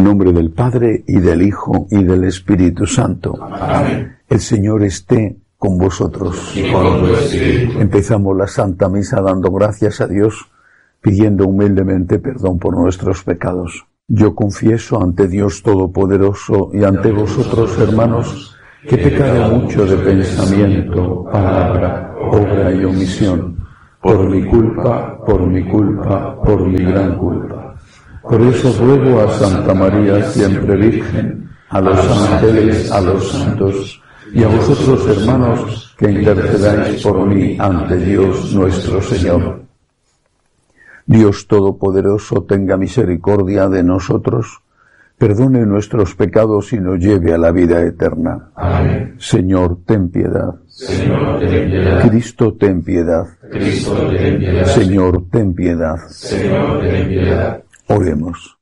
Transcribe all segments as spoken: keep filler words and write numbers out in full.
En nombre del Padre, y del Hijo, y del Espíritu Santo. Amén. El Señor esté con vosotros. Y con tu espíritu. Empezamos la Santa Misa dando gracias a Dios, pidiendo humildemente perdón por nuestros pecados. Yo confieso ante Dios Todopoderoso y ante vosotros, hermanos, que he pecado mucho de pensamiento, palabra, obra y omisión, por mi culpa, por mi culpa, por mi gran culpa. Por eso ruego a Santa María, siempre Virgen, a los ángeles, a los santos, y a vosotros, hermanos, que intercedáis por mí ante Dios nuestro Señor. Dios Todopoderoso tenga misericordia de nosotros, perdone nuestros pecados y nos lleve a la vida eterna. Amén. Señor, ten piedad. Señor, ten piedad. Cristo, ten piedad. Cristo, ten piedad. Señor, ten piedad. Señor, ten piedad. Oremos.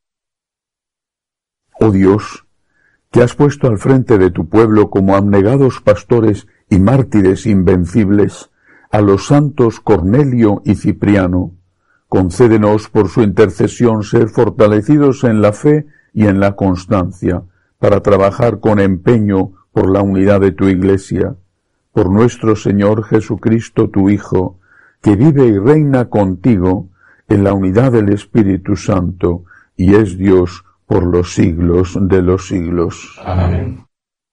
Oh Dios, que has puesto al frente de tu pueblo como abnegados pastores y mártires invencibles a los santos Cornelio y Cipriano, concédenos por su intercesión ser fortalecidos en la fe y en la constancia, para trabajar con empeño por la unidad de tu Iglesia, por nuestro Señor Jesucristo, tu Hijo, que vive y reina contigo en la unidad del Espíritu Santo, y es Dios por los siglos de los siglos. Amén.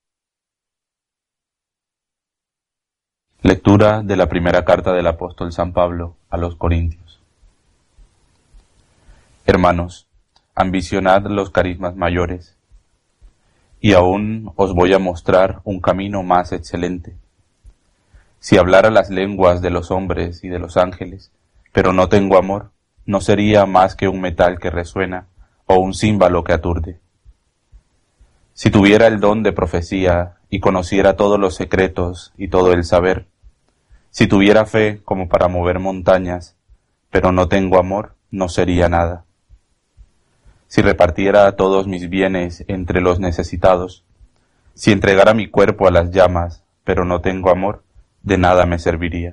Lectura de la primera carta del apóstol San Pablo a los Corintios. Hermanos, ambicionad los carismas mayores, y aún os voy a mostrar un camino más excelente. Si hablara las lenguas de los hombres y de los ángeles, pero no tengo amor, no sería más que un metal que resuena o un címbalo que aturde. Si tuviera el don de profecía y conociera todos los secretos y todo el saber, si tuviera fe como para mover montañas, pero no tengo amor, no sería nada. Si repartiera todos mis bienes entre los necesitados, si entregara mi cuerpo a las llamas, pero no tengo amor, de nada me serviría.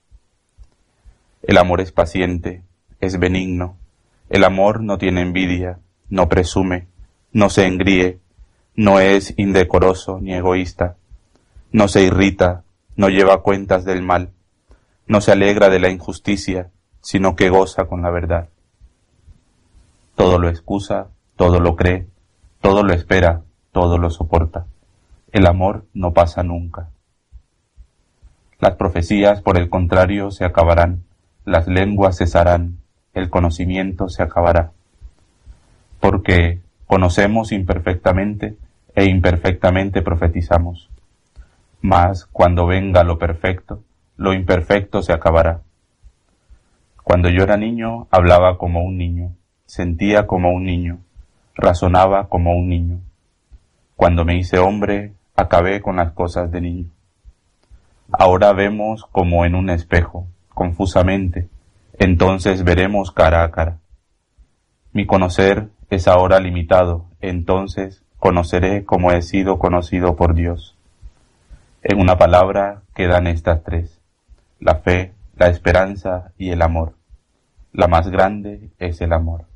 El amor es paciente, es benigno. El amor no tiene envidia, no presume, no se engríe, no es indecoroso ni egoísta, no se irrita, no lleva cuentas del mal, no se alegra de la injusticia, sino que goza con la verdad. Todo lo excusa, todo lo cree, todo lo espera, todo lo soporta. El amor no pasa nunca. Las profecías, por el contrario, se acabarán, las lenguas cesarán, el conocimiento se acabará. Porque conocemos imperfectamente e imperfectamente profetizamos. Mas cuando venga lo perfecto, lo imperfecto se acabará. Cuando yo era niño, hablaba como un niño, sentía como un niño, razonaba como un niño. Cuando me hice hombre, acabé con las cosas de niño. Ahora vemos como en un espejo, confusamente, entonces veremos cara a cara. Mi conocer es ahora limitado, entonces conoceré como he sido conocido por Dios. En una palabra quedan estas tres: la fe, la esperanza y el amor. La más grande es el amor.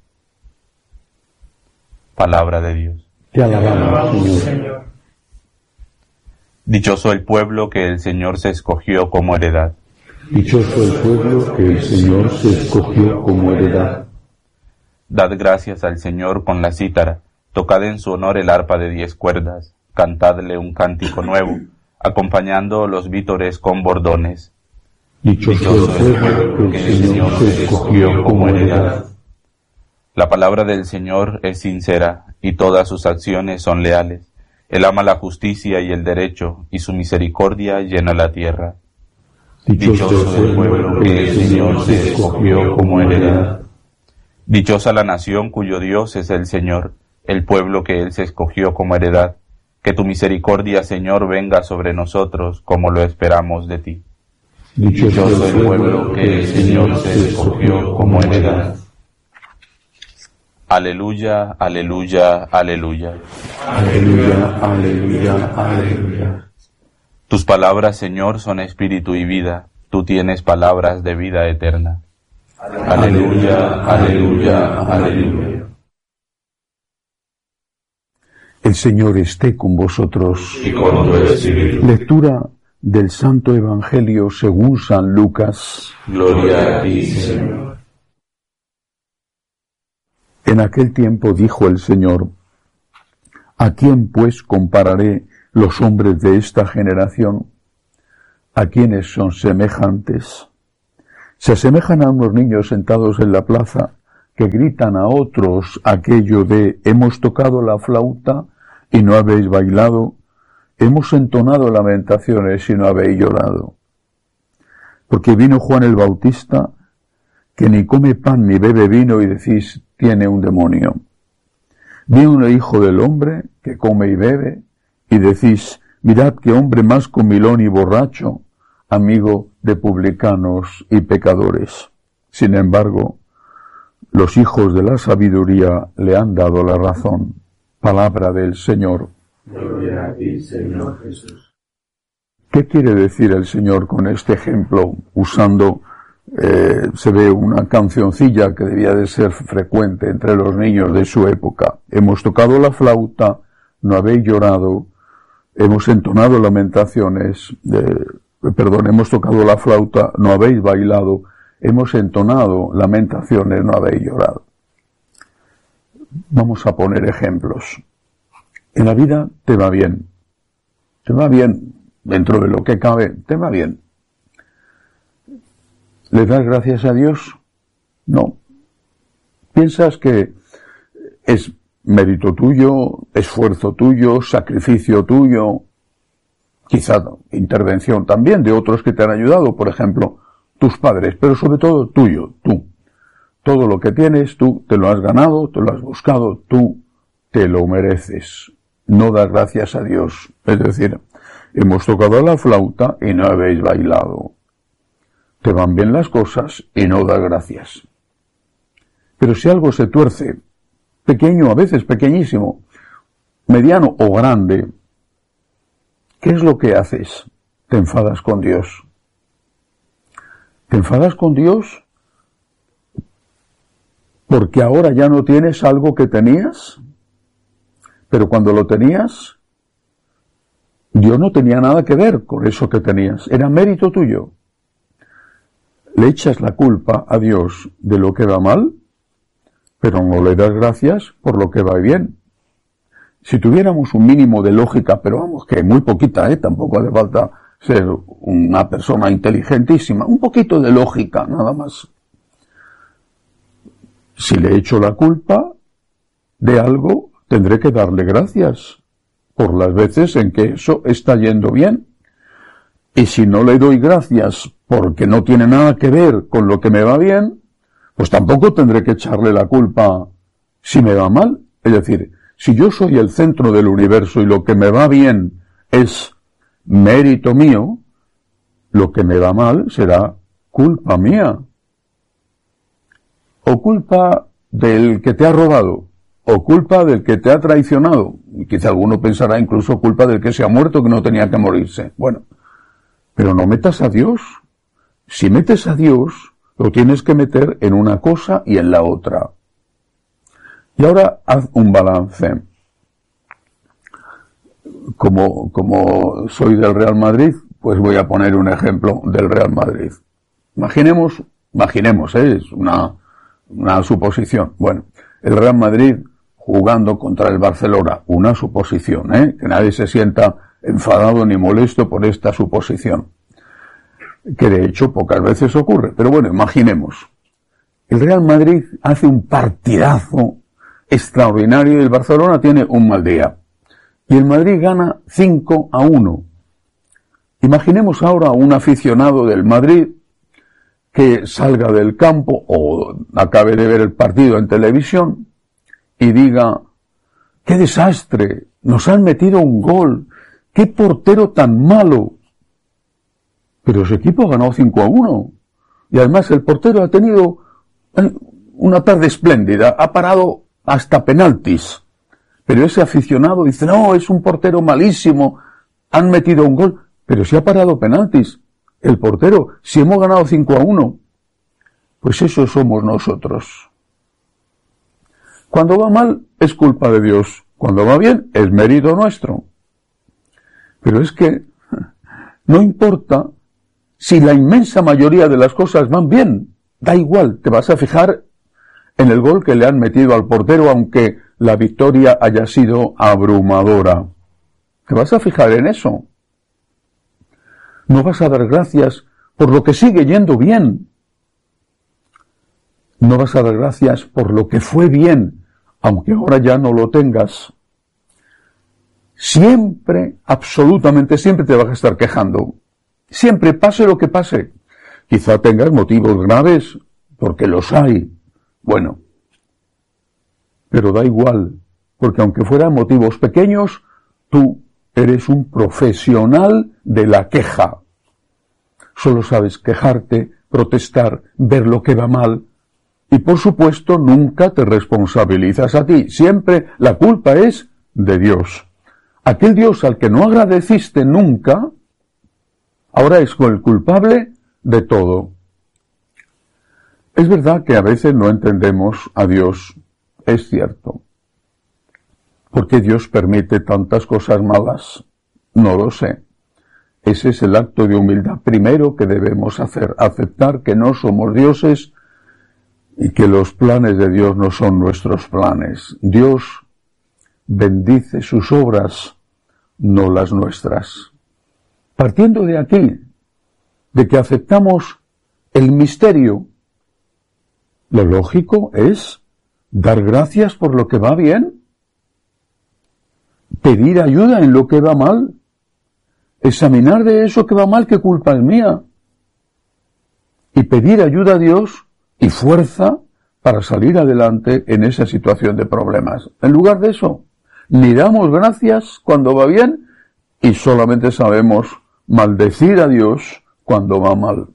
Palabra de Dios. Te alabamos, Señor. Dichoso el pueblo que el Señor se escogió como heredad. Dichoso el pueblo que el Señor se escogió como heredad. Dad gracias al Señor con la cítara, tocad en su honor el arpa de diez cuerdas, cantadle un cántico nuevo, acompañando los vítores con bordones. Dichoso el pueblo que el Señor se escogió como heredad. La palabra del Señor es sincera, y todas sus acciones son leales. Él ama la justicia y el derecho, y su misericordia llena la tierra. Dichoso el pueblo que el Señor se escogió como heredad. Dichosa la nación cuyo Dios es el Señor, el pueblo que Él se escogió como heredad. Que tu misericordia, Señor, venga sobre nosotros, como lo esperamos de ti. Dichoso el pueblo que el Señor se escogió como heredad. Aleluya, aleluya, aleluya. Aleluya, aleluya, aleluya. Tus palabras, Señor, son espíritu y vida. Tú tienes palabras de vida eterna. Aleluya, aleluya, aleluya. El Señor esté con vosotros. Y con tu espíritu. Lectura del Santo Evangelio según San Lucas. Gloria a ti, Señor. En aquel tiempo dijo el Señor: ¿A quién pues compararé los hombres de esta generación? ¿A quiénes son semejantes? Se asemejan a unos niños sentados en la plaza que gritan a otros aquello de: hemos tocado la flauta y no habéis bailado, hemos entonado lamentaciones y no habéis llorado. Porque vino Juan el Bautista, que ni come pan ni bebe vino, y decís: tiene un demonio. Vino el Hijo del Hombre, que come y bebe, y decís: mirad qué hombre más comilón y borracho, amigo de publicanos y pecadores. Sin embargo, los hijos de la sabiduría le han dado la razón. Palabra del Señor. Gloria a ti, Señor Jesús. ¿Qué quiere decir el Señor con este ejemplo? Usando, eh, se ve una cancioncilla que debía de ser frecuente entre los niños de su época. Hemos tocado la flauta, no habéis llorado, hemos entonado lamentaciones, eh, perdón, hemos tocado la flauta, no habéis bailado, hemos entonado lamentaciones, no habéis llorado. Vamos a poner ejemplos. En la vida te va bien. Te va bien, dentro de lo que cabe, te va bien. ¿Le das gracias a Dios? No. ¿Piensas que es mérito tuyo, esfuerzo tuyo, sacrificio tuyo, quizá intervención también de otros que te han ayudado, por ejemplo, tus padres, pero sobre todo tuyo, tú? Todo lo que tienes, tú te lo has ganado, te lo has buscado, tú te lo mereces. No das gracias a Dios. Es decir, hemos tocado la flauta y no habéis bailado. Te van bien las cosas y no das gracias. Pero si algo se tuerce, pequeño, a veces pequeñísimo, mediano o grande, ¿qué es lo que haces? Te enfadas con Dios. ¿Te enfadas con Dios porque ahora ya no tienes algo que tenías? Pero cuando lo tenías, Dios no tenía nada que ver con eso que tenías. Era mérito tuyo. Le echas la culpa a Dios de lo que va mal, pero no le das gracias por lo que va bien. Si tuviéramos un mínimo de lógica, pero vamos, que muy poquita, ¿eh? Tampoco hace falta ser una persona inteligentísima, un poquito de lógica, nada más. Si le echo la culpa de algo, tendré que darle gracias por las veces en que eso está yendo bien. Y si no le doy gracias porque no tiene nada que ver con lo que me va bien, pues tampoco tendré que echarle la culpa si me va mal. Es decir, si yo soy el centro del universo y lo que me va bien es mérito mío, lo que me va mal será culpa mía. O culpa del que te ha robado, o culpa del que te ha traicionado. Y quizá alguno pensará incluso culpa del que se ha muerto, que no tenía que morirse. Bueno, pero no metas a Dios. Si metes a Dios, lo tienes que meter en una cosa y en la otra. Y ahora haz un balance. Como, como soy del Real Madrid, pues voy a poner un ejemplo del Real Madrid. Imaginemos, imaginemos, ¿eh? Es una, una suposición. Bueno, el Real Madrid jugando contra el Barcelona, una suposición, ¿eh? Que nadie se sienta enfadado ni molesto por esta suposición, que de hecho pocas veces ocurre, pero bueno, imaginemos. El Real Madrid hace un partidazo extraordinario y el Barcelona tiene un mal día. Y el Madrid gana cinco a uno. Imaginemos ahora a un aficionado del Madrid que salga del campo o acabe de ver el partido en televisión y diga: ¡qué desastre! Nos han metido un gol. ¡Qué portero tan malo! Pero su equipo ha ganado cinco a uno. Y además el portero ha tenido una tarde espléndida. Ha parado hasta penaltis. Pero ese aficionado dice: no, es un portero malísimo. Han metido un gol. Pero si ha parado penaltis. El portero, si hemos ganado cinco a uno. Pues eso somos nosotros. Cuando va mal, es culpa de Dios. Cuando va bien, es mérito nuestro. Pero es que no importa si la inmensa mayoría de las cosas van bien. Da igual, te vas a fijar en el gol que le han metido al portero, aunque la victoria haya sido abrumadora. Te vas a fijar en eso. No vas a dar gracias por lo que sigue yendo bien. No vas a dar gracias por lo que fue bien, aunque ahora ya no lo tengas. Siempre, absolutamente siempre te vas a estar quejando. Siempre, pase lo que pase. Quizá tengas motivos graves, porque los hay. Bueno, pero da igual, porque aunque fueran motivos pequeños, tú eres un profesional de la queja. Solo sabes quejarte, protestar, ver lo que va mal, y por supuesto nunca te responsabilizas a ti. Siempre la culpa es de Dios. Aquel Dios al que no agradeciste nunca, ahora es el culpable de todo. Es verdad que a veces no entendemos a Dios, es cierto. ¿Por qué Dios permite tantas cosas malas? No lo sé. Ese es el acto de humildad primero que debemos hacer, aceptar que no somos dioses y que los planes de Dios no son nuestros planes. Dios bendice sus obras, no las nuestras. Partiendo de aquí, de que aceptamos el misterio, lo lógico es dar gracias por lo que va bien, pedir ayuda en lo que va mal, examinar de eso que va mal qué culpa es mía, y pedir ayuda a Dios y fuerza para salir adelante en esa situación de problemas. En lugar de eso, ni damos gracias cuando va bien y solamente sabemos maldecir a Dios cuando va mal.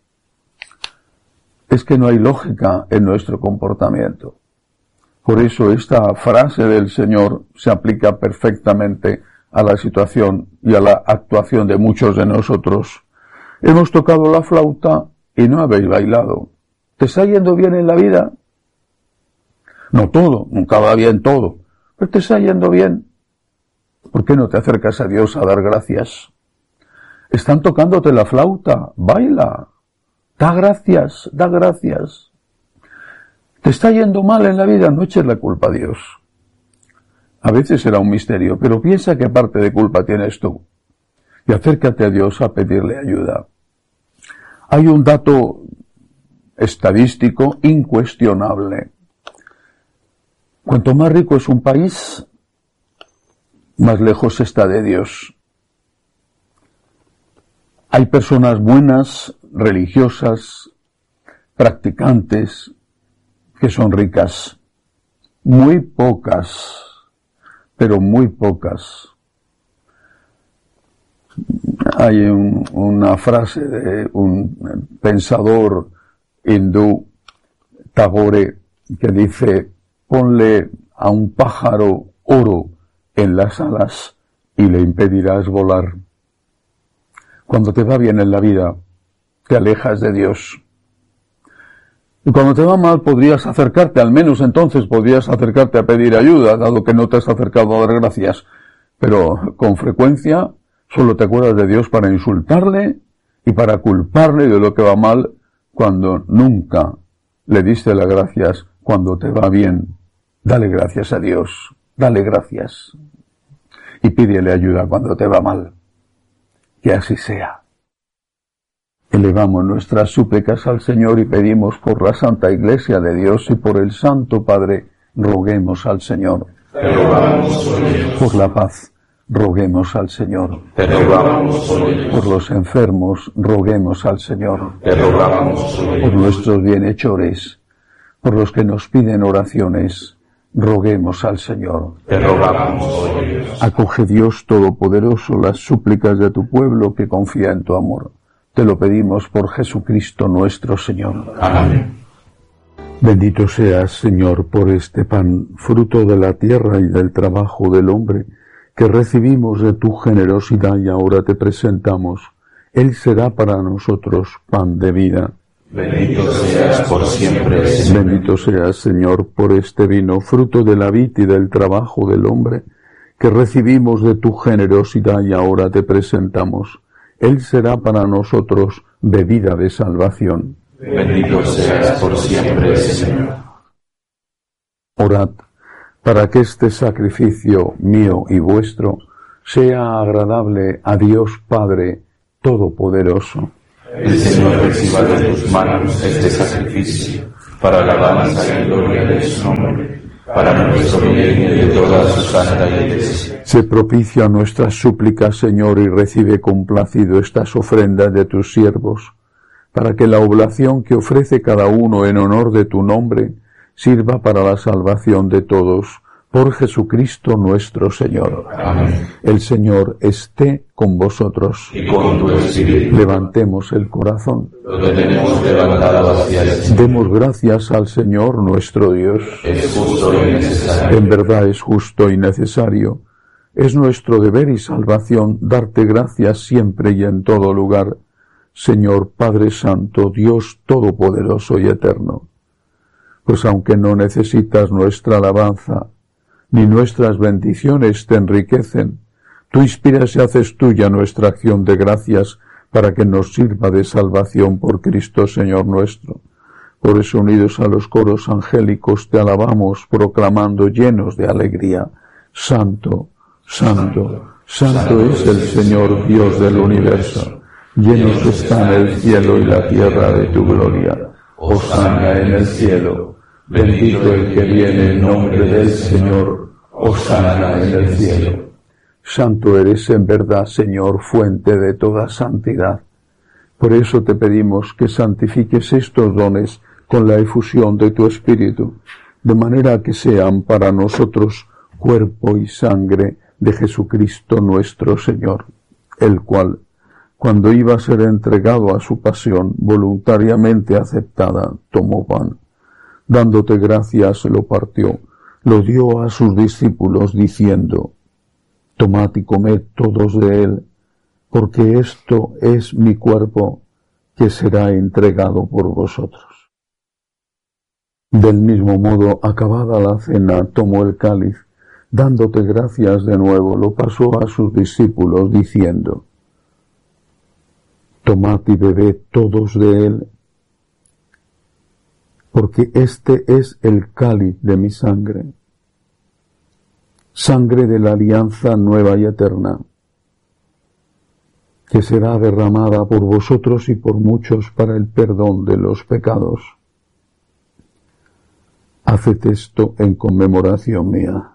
Es que no hay lógica en nuestro comportamiento. Por eso esta frase del Señor se aplica perfectamente a la situación y a la actuación de muchos de nosotros. Hemos tocado la flauta y no habéis bailado. ¿Te está yendo bien en la vida? No todo, nunca va bien todo, pero te está yendo bien. ¿Por qué no te acercas a Dios a dar gracias? Están tocándote la flauta, baila, da gracias, da gracias. ¿Te está yendo mal en la vida? No eches la culpa a Dios. A veces será un misterio, pero piensa qué parte de culpa tienes tú. Y acércate a Dios a pedirle ayuda. Hay un dato estadístico incuestionable. Cuanto más rico es un país, más lejos está de Dios. Hay personas buenas, religiosas, practicantes, que son ricas. Muy pocas, pero muy pocas. Hay un, una frase de un pensador hindú, Tagore, que dice: ponle a un pájaro oro en las alas y le impedirás volar. Cuando te va bien en la vida, te alejas de Dios. Y cuando te va mal, podrías acercarte, al menos entonces podrías acercarte a pedir ayuda, dado que no te has acercado a dar gracias. Pero con frecuencia solo te acuerdas de Dios para insultarle y para culparle de lo que va mal, cuando nunca le diste las gracias cuando te va bien. Dale gracias a Dios, dale gracias. Y pídele ayuda cuando te va mal. Que así sea. Elevamos nuestras súplicas al Señor y pedimos por la Santa Iglesia de Dios y por el Santo Padre, roguemos al Señor. Te rogamos por ellos. Por la paz, roguemos al Señor. Te Te rogamos por ellos. Por los enfermos, roguemos al Señor. Te rogamos por Por ellos. nuestros bienhechores, por los que nos piden oraciones, roguemos al Señor. Te rogamos por ellos. Acoge, Dios Todopoderoso, las súplicas de tu pueblo que confía en tu amor. Te lo pedimos por Jesucristo nuestro Señor. Amén. Bendito seas, Señor, por este pan, fruto de la tierra y del trabajo del hombre, que recibimos de tu generosidad y ahora te presentamos. Él será para nosotros pan de vida. Bendito seas por siempre, Señor. Bendito seas, Señor, por este vino, fruto de la vid y del trabajo del hombre, que recibimos de tu generosidad y ahora te presentamos. Él será para nosotros bebida de salvación. Bendito seas por siempre, Señor. Orad para que este sacrificio mío y vuestro sea agradable a Dios Padre Todopoderoso. El Señor reciba de tus manos este sacrificio, para la alabanza y gloria de su nombre, para nuestro bien y de toda su santa Iglesia. Se propicia nuestras súplicas, Señor, y recibe complacido estas ofrendas de tus siervos, para que la oblación que ofrece cada uno en honor de tu nombre sirva para la salvación de todos, por Jesucristo nuestro Señor. Amén. El Señor esté con vosotros. Y con tu espíritu. Levantemos el corazón. Lo tenemos levantado hacia el Señor. Demos gracias al Señor nuestro Dios. Es justo y necesario. En verdad es justo y necesario. Es nuestro deber y salvación darte gracias siempre y en todo lugar, Señor Padre Santo, Dios Todopoderoso y Eterno. Pues aunque no necesitas nuestra alabanza, ni nuestras bendiciones te enriquecen, tú inspiras y haces tuya nuestra acción de gracias para que nos sirva de salvación por Cristo Señor nuestro. Por eso, unidos a los coros angélicos, te alabamos, proclamando llenos de alegría: Santo, Santo, Santo es el Señor Dios del universo. Llenos están el cielo y la tierra de tu gloria. Hosana en el cielo. Bendito el que viene en nombre del Señor. Hosana en el cielo. Santo eres en verdad, Señor, fuente de toda santidad. Por eso te pedimos que santifiques estos dones con la efusión de tu Espíritu, de manera que sean para nosotros cuerpo y sangre de Jesucristo nuestro Señor, el cual, cuando iba a ser entregado a su pasión voluntariamente aceptada, tomó pan. Dándote gracias, lo partió, lo dio a sus discípulos, diciendo: Tomad y comed todos de él, porque esto es mi cuerpo, que será entregado por vosotros. Del mismo modo, acabada la cena, tomó el cáliz, dándote gracias de nuevo, lo pasó a sus discípulos, diciendo: Tomad y bebed todos de él, porque este es el cáliz de mi sangre, sangre de la alianza nueva y eterna, que será derramada por vosotros y por muchos para el perdón de los pecados. Haced esto en conmemoración mía.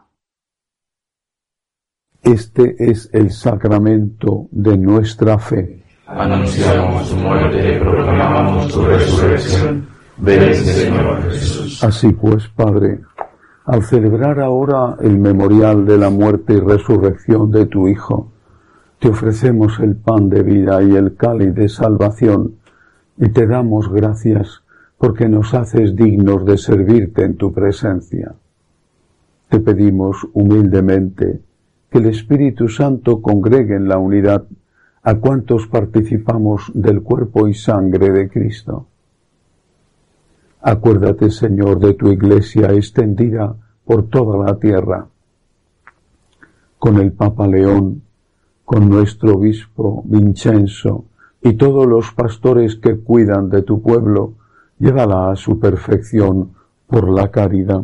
Este es el sacramento de nuestra fe. Anunciamos tu muerte y proclamamos tu resurrección. Ven, Señor Jesús. Así pues, Padre, al celebrar ahora el memorial de la muerte y resurrección de tu Hijo, te ofrecemos el pan de vida y el cáliz de salvación, y te damos gracias porque nos haces dignos de servirte en tu presencia. Te pedimos humildemente que el Espíritu Santo congregue en la unidad a cuantos participamos del cuerpo y sangre de Cristo. Acuérdate, Señor, de tu Iglesia extendida por toda la tierra, con el Papa León, con nuestro obispo Vincenzo y todos los pastores que cuidan de tu pueblo, llévala a su perfección por la caridad.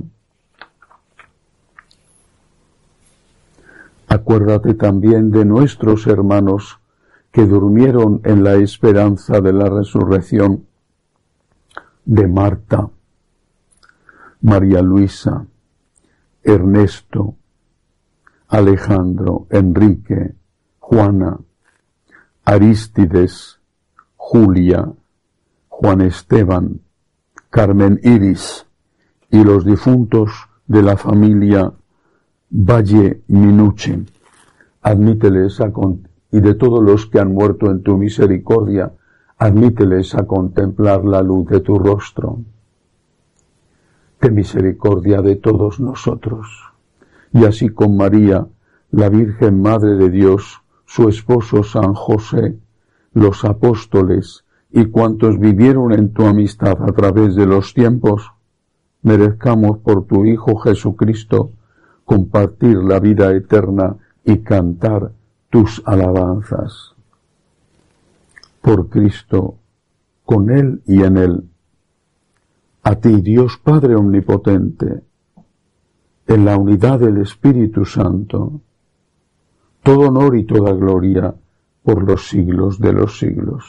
Acuérdate también de nuestros hermanos que durmieron en la esperanza de la resurrección, de Marta, María Luisa, Ernesto, Alejandro, Enrique, Juana, Arístides, Julia, Juan Esteban, Carmen Iris y los difuntos de la familia Valle Minucci. Admíteles a con y de todos los que han muerto en tu misericordia, admíteles a contemplar la luz de tu rostro. Ten misericordia de todos nosotros, y así con María, la Virgen Madre de Dios, su esposo San José, los apóstoles y cuantos vivieron en tu amistad a través de los tiempos, merezcamos por tu Hijo Jesucristo compartir la vida eterna y cantar tus alabanzas. Por Cristo, con Él y en Él, a ti, Dios Padre Omnipotente, en la unidad del Espíritu Santo, todo honor y toda gloria por los siglos de los siglos.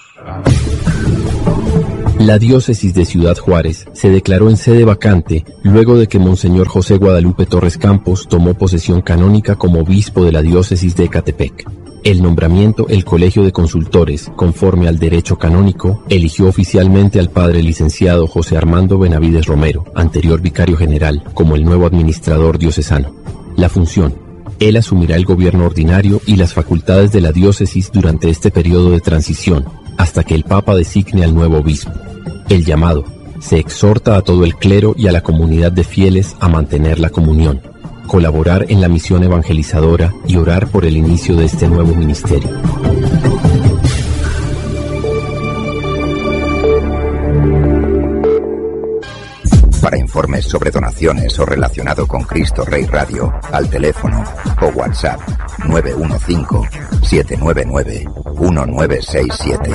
La diócesis de Ciudad Juárez se declaró en sede vacante luego de que Monseñor José Guadalupe Torres Campos tomó posesión canónica como obispo de la diócesis de Ecatepec. El nombramiento, el Colegio de Consultores, conforme al derecho canónico, eligió oficialmente al padre licenciado José Armando Benavides Romero, anterior vicario general, como el nuevo administrador diocesano. La función: él asumirá el gobierno ordinario y las facultades de la diócesis durante este periodo de transición, hasta que el Papa designe al nuevo obispo. El llamado: se exhorta a todo el clero y a la comunidad de fieles a mantener la comunión, colaborar en la misión evangelizadora y orar por el inicio de este nuevo ministerio. Para informes sobre donaciones o relacionado con Cristo Rey Radio, al teléfono o WhatsApp nueve uno cinco, siete nueve nueve, uno nueve seis siete.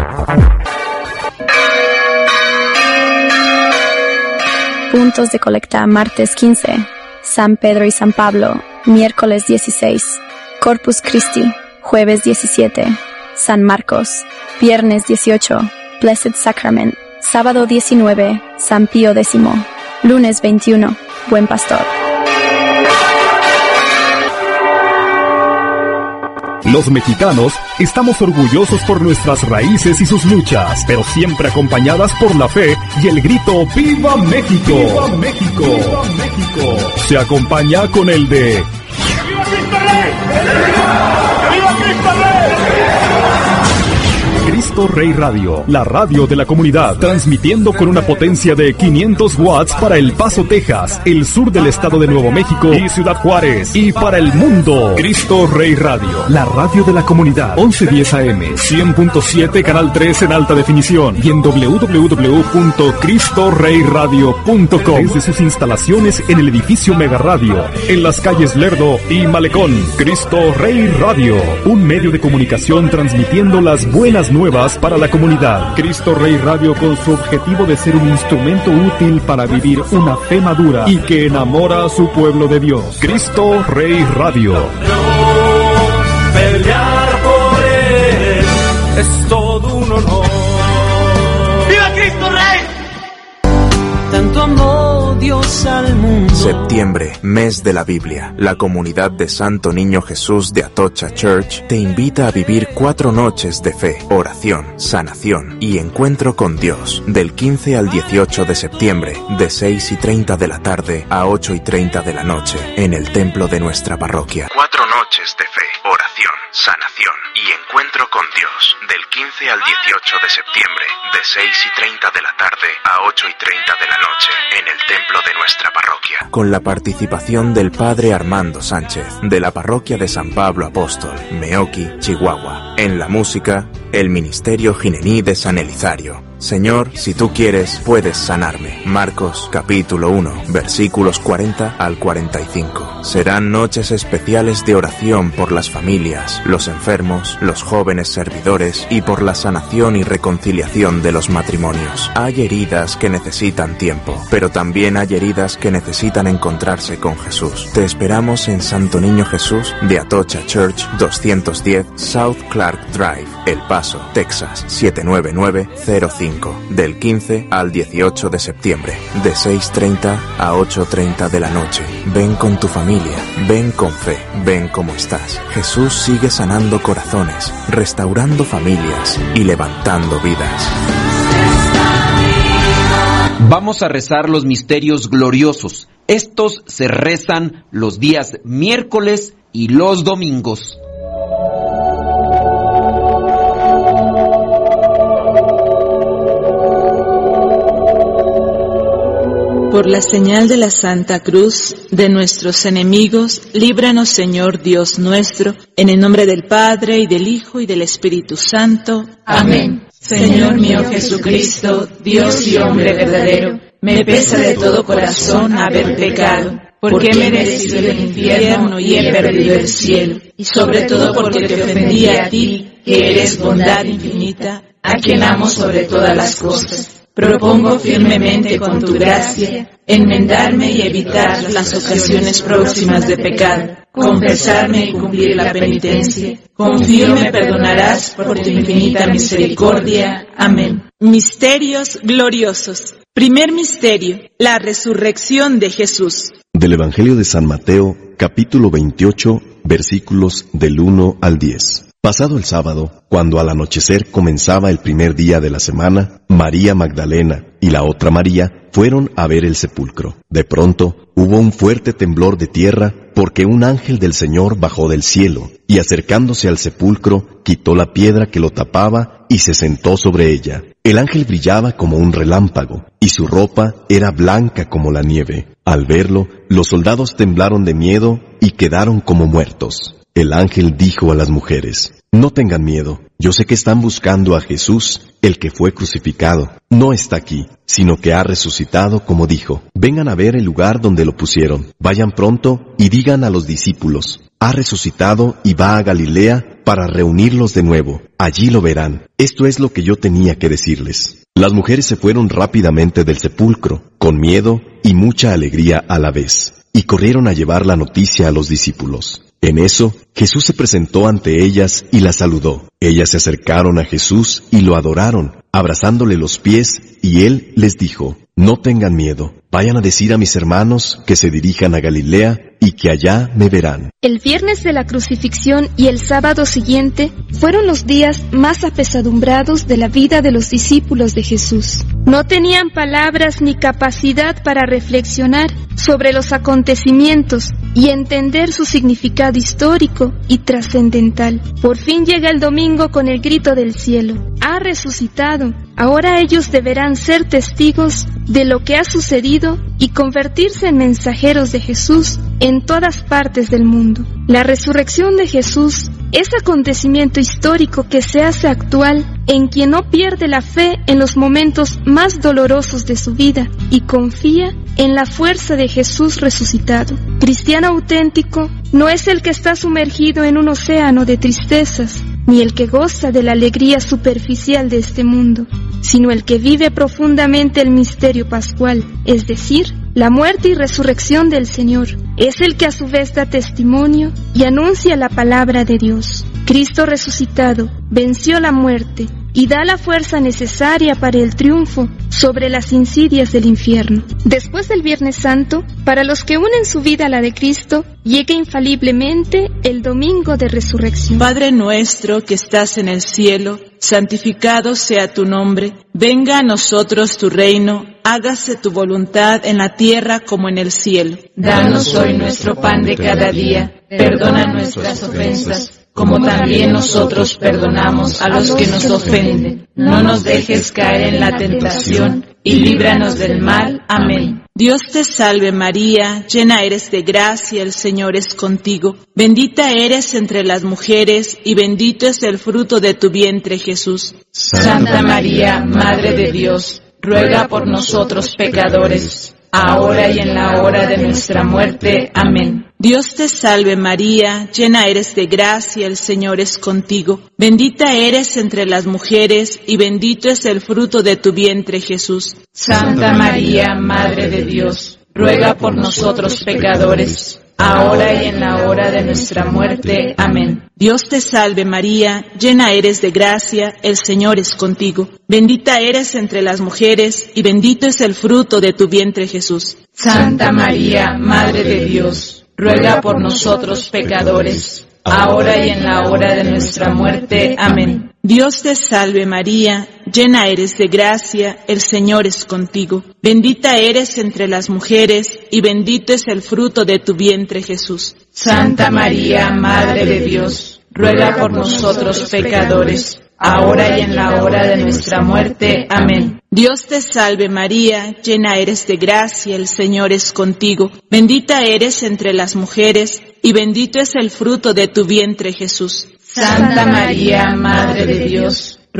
Puntos de colecta martes quince, San Pedro y San Pablo, miércoles dieciséis, Corpus Christi, jueves diecisiete, San Marcos, viernes dieciocho, Blessed Sacrament, sábado diecinueve, San Pío X, lunes veintiuno, Buen Pastor. Los mexicanos estamos orgullosos por nuestras raíces y sus luchas, pero siempre acompañadas por la fe y el grito ¡Viva México! ¡Viva México! ¡Viva México! Se acompaña con el de ¡Viva Cristo Rey! ¡Viva Cristo Rey! Cristo Rey Radio, la radio de la comunidad, transmitiendo con una potencia de quinientos watts para El Paso, Texas, el sur del estado de Nuevo México y Ciudad Juárez, y para el mundo. Cristo Rey Radio, la radio de la comunidad, once diez A M, cien punto siete, canal tres en alta definición, y en doble u doble u doble u punto cristo rey radio punto com, desde sus instalaciones en el edificio Mega Radio, en las calles Lerdo y Malecón. Cristo Rey Radio, un medio de comunicación transmitiendo las buenas nuevas para la comunidad. Cristo Rey Radio, con su objetivo de ser un instrumento útil para vivir una fe madura y que enamora a su pueblo de Dios. Cristo Rey Radio. Pelear por él es todo un honor. ¡Viva Cristo Rey! Tanto amó Dios al mundo. Septiembre, mes de la Biblia. La comunidad de Santo Niño Jesús de Atocha Church te invita a vivir cuatro noches de fe, oración, sanación y encuentro con Dios, del quince al dieciocho de septiembre, de seis y treinta de la tarde a ocho y treinta de la noche, en el templo de nuestra parroquia. Cuatro noches de fe, oración, sanación y encuentro con Dios, del quince al dieciocho de septiembre, de seis y treinta de la tarde a ocho y treinta de la noche, en el templo de nuestra parroquia, con la participación del Padre Armando Sánchez, de la parroquia de San Pablo Apóstol, Meoqui, Chihuahua. En la música, el Ministerio Ginení de San Elizario. Señor, si tú quieres, puedes sanarme. Marcos, capítulo uno, versículos cuarenta al cuarenta y cinco. Serán noches especiales de oración por las familias, los enfermos, los jóvenes servidores y por la sanación y reconciliación de los matrimonios. Hay heridas que necesitan tiempo, pero también hay heridas que necesitan encontrarse con Jesús. Te esperamos en Santo Niño Jesús de Atocha Church, doscientos diez South Clark Drive, El Paso, Texas, siete nueve nueve cero cinco. Del quince al dieciocho de septiembre, de seis treinta a ocho treinta de la noche. Ven con tu familia, ven con fe, ven como estás. Jesús sigue sanando corazones, restaurando familias y levantando vidas. Vamos a rezar los misterios gloriosos. Estos se rezan los días miércoles y los domingos. Por la señal de la Santa Cruz de nuestros enemigos, líbranos, Señor Dios nuestro, en el nombre del Padre, y del Hijo, y del Espíritu Santo. Amén. Señor mío Jesucristo, Dios y hombre verdadero, me pesa de todo corazón haber pecado, porque he merecido el infierno y he perdido el cielo, y sobre todo porque te ofendí a ti, que eres bondad infinita, a quien amo sobre todas las cosas. Propongo firmemente con tu gracia enmendarme y evitar las ocasiones próximas de pecado, confesarme y cumplir la penitencia. Confío me perdonarás por tu infinita misericordia. Amén. Misterios gloriosos. Primer misterio, la resurrección de Jesús. Del Evangelio de San Mateo, capítulo veintiocho, versículos del uno al diez. Pasado el sábado, cuando al anochecer comenzaba el primer día de la semana, María Magdalena y la otra María fueron a ver el sepulcro. De pronto hubo un fuerte temblor de tierra, porque un ángel del Señor bajó del cielo, y acercándose al sepulcro, quitó la piedra que lo tapaba y se sentó sobre ella. El ángel brillaba como un relámpago, y su ropa era blanca como la nieve. Al verlo, los soldados temblaron de miedo y quedaron como muertos. El ángel dijo a las mujeres: no tengan miedo, yo sé que están buscando a Jesús, el que fue crucificado. No está aquí, sino que ha resucitado como dijo. Vengan a ver el lugar donde lo pusieron. Vayan pronto y digan a los discípulos: ha resucitado y va a Galilea para reunirlos de nuevo. Allí lo verán. Esto es lo que yo tenía que decirles. Las mujeres se fueron rápidamente del sepulcro, con miedo y mucha alegría a la vez, y corrieron a llevar la noticia a los discípulos. En eso, Jesús se presentó ante ellas y las saludó. Ellas se acercaron a Jesús y lo adoraron, abrazándole los pies, y él les dijo: no tengan miedo, vayan a decir a mis hermanos que se dirijan a Galilea y que allá me verán. El viernes de la crucifixión y el sábado siguiente fueron los días más apesadumbrados de la vida de los discípulos de Jesús. No tenían palabras ni capacidad para reflexionar sobre los acontecimientos y entender su significado histórico y trascendental. Por fin llega el domingo con el grito del cielo: ha resucitado. Ahora ellos deberán ser testigos de lo que ha sucedido y convertirse en mensajeros de Jesús en todas partes del mundo. La resurrección de Jesús es acontecimiento histórico que se hace actual en quien no pierde la fe en los momentos más dolorosos de su vida y confía en la fuerza de Jesús resucitado. Cristiano auténtico no es el que está sumergido en un océano de tristezas, ni el que goza de la alegría superficial de este mundo, sino el que vive profundamente el misterio pascual, es decir, la muerte y resurrección del Señor. Es el que a su vez da testimonio y anuncia la palabra de Dios. Cristo resucitado venció la muerte y da la fuerza necesaria para el triunfo sobre las insidias del infierno. Después del Viernes Santo, para los que unen su vida a la de Cristo, llega infaliblemente el Domingo de Resurrección. Padre nuestro que estás en el cielo, santificado sea tu nombre. Venga a nosotros tu reino, hágase tu voluntad en la tierra como en el cielo. Danos hoy nuestro pan de cada día, perdona nuestras ofensas, como también nosotros perdonamos a los que nos ofenden. No nos dejes caer en la tentación, y líbranos del mal. Amén. Dios te salve María, llena eres de gracia, el Señor es contigo. Bendita eres entre las mujeres, y bendito es el fruto de tu vientre Jesús. Santa María, Madre de Dios, ruega por nosotros pecadores, ahora y en la hora de nuestra muerte. Amén. Dios te salve María, llena eres de gracia, el Señor es contigo. Bendita eres entre las mujeres, y bendito es el fruto de tu vientre Jesús. Santa María, Madre de Dios, ruega por nosotros pecadores, ahora y en la hora de nuestra muerte. Amén. Dios te salve María, llena eres de gracia, el Señor es contigo. Bendita eres entre las mujeres, y bendito es el fruto de tu vientre Jesús. Santa María, Madre de Dios, ruega por nosotros pecadores, ahora y en la hora de nuestra muerte. Amén. Dios te salve María, llena eres de gracia, el Señor es contigo. Bendita eres entre las mujeres, y bendito es el fruto de tu vientre Jesús. Santa María, Madre de Dios, ruega por nosotros pecadores, ahora y en la hora de nuestra muerte. Amén. Dios te salve María, llena eres de gracia, el Señor es contigo. Bendita eres entre las mujeres, y bendito es el fruto de tu vientre Jesús. Santa María, Madre de Dios,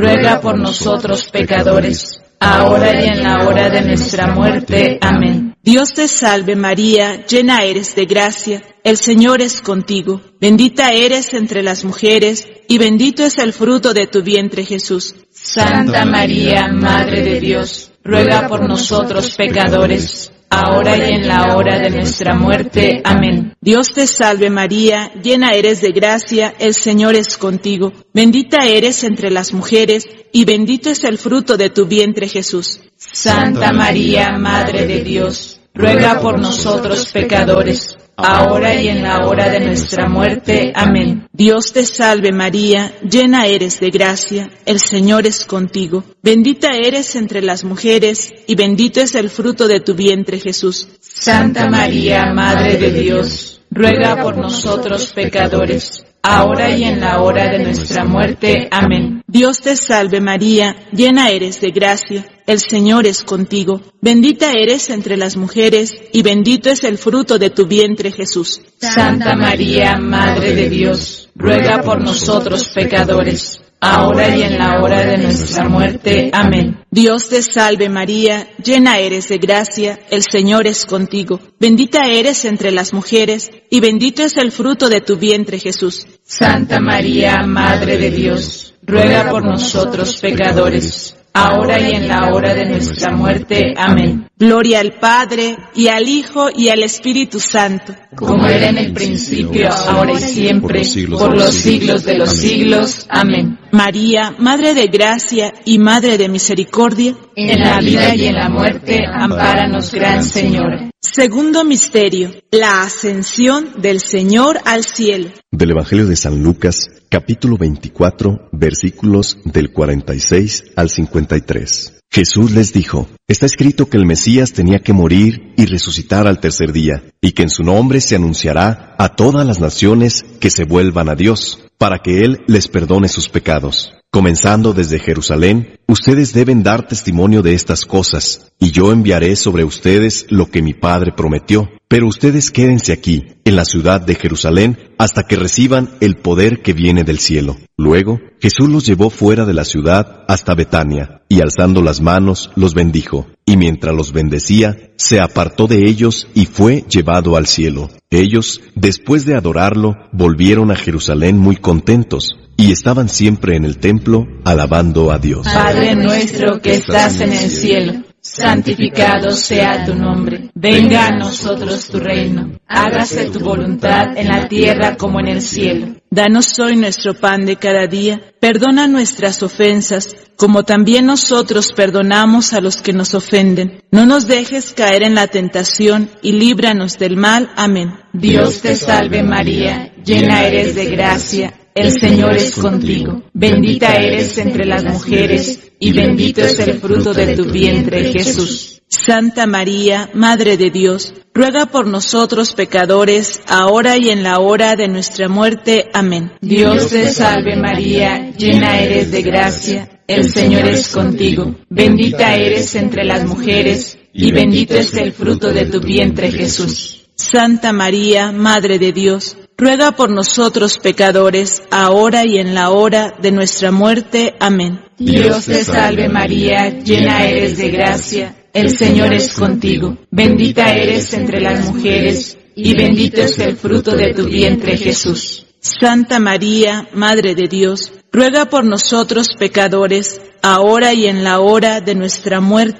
ruega por nosotros pecadores, ahora y en la hora de nuestra muerte. Amén. Dios te salve María, llena eres de gracia, el Señor es contigo. Bendita eres entre las mujeres, y bendito es el fruto de tu vientre Jesús. Santa María, Madre de Dios, ruega por nosotros pecadores, ahora y en la hora de nuestra muerte. Amén. Dios te salve María, llena eres de gracia, el Señor es contigo. Bendita eres entre las mujeres, y bendito es el fruto de tu vientre Jesús. Santa María, Madre de Dios, ruega por nosotros pecadores, ahora y en la hora de nuestra muerte. Amén. Dios te salve María, llena eres de gracia, el Señor es contigo. Bendita eres entre las mujeres, y bendito es el fruto de tu vientre Jesús. Santa María, Madre de Dios, ruega por nosotros pecadores, ahora y en la hora de nuestra muerte. Amén. Dios te salve María, llena eres de gracia, el Señor es contigo. Bendita eres entre las mujeres, y bendito es el fruto de tu vientre Jesús. Santa María, Madre de Dios, ruega por nosotros pecadores, ahora y en la hora de nuestra muerte. Amén. Dios te salve María, llena eres de gracia, el Señor es contigo. Bendita eres entre las mujeres, y bendito es el fruto de tu vientre Jesús. Santa María, Madre de Dios, ruega por nosotros pecadores, ahora y en la hora de nuestra muerte. Amén. Gloria al Padre, y al Hijo, y al Espíritu Santo, como era en el principio, ahora y siempre, por los siglos de los siglos. Amén. María, Madre de Gracia y Madre de Misericordia, en la vida y en la muerte, ampáranos, Gran Señora. Segundo misterio, la ascensión del Señor al cielo. Del Evangelio de San Lucas, capítulo veinticuatro, versículos del cuarenta y seis al cincuenta y tres. Jesús les dijo, está escrito que el Mesías tenía que morir y resucitar al tercer día, y que en su nombre se anunciará a todas las naciones que se vuelvan a Dios, para que Él les perdone sus pecados. Comenzando desde Jerusalén, ustedes deben dar testimonio de estas cosas, y yo enviaré sobre ustedes lo que mi Padre prometió. Pero ustedes quédense aquí, en la ciudad de Jerusalén, hasta que reciban el poder que viene del cielo. Luego, Jesús los llevó fuera de la ciudad hasta Betania, y alzando las manos, los bendijo. Y mientras los bendecía, se apartó de ellos y fue llevado al cielo. Ellos, después de adorarlo, volvieron a Jerusalén muy contentos, y estaban siempre en el templo, alabando a Dios. Padre nuestro que estás en el cielo, santificado sea tu nombre. Venga a nosotros tu reino. Hágase tu voluntad en la tierra como en el cielo. Danos hoy nuestro pan de cada día. Perdona nuestras ofensas, como también nosotros perdonamos a los que nos ofenden. No nos dejes caer en la tentación, y líbranos del mal. Amén. Dios te salve María, llena eres de gracia, el Señor es contigo. Bendita eres entre las mujeres, y bendito es el fruto de tu vientre, Jesús. Santa María, Madre de Dios, ruega por nosotros pecadores, ahora y en la hora de nuestra muerte. Amén. Dios te salve María, llena eres de gracia, el Señor es contigo. Bendita eres entre las mujeres, y bendito es el fruto de tu vientre, Jesús. Santa María, Madre de Dios, ruega por nosotros pecadores, ahora y en la hora de nuestra muerte. Amén. Dios te salve María, llena eres de gracia, el Señor es contigo. Bendita eres entre las mujeres, y bendito es el fruto de tu vientre, Jesús. Santa María, Madre de Dios, ruega por nosotros pecadores, ahora y en la hora de nuestra muerte.